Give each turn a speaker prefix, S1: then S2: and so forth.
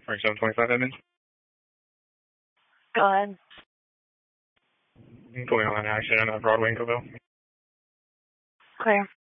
S1: 4725 Edmonds.
S2: Go ahead.
S1: Going on an accident on Broadway in Coville.
S2: Clear.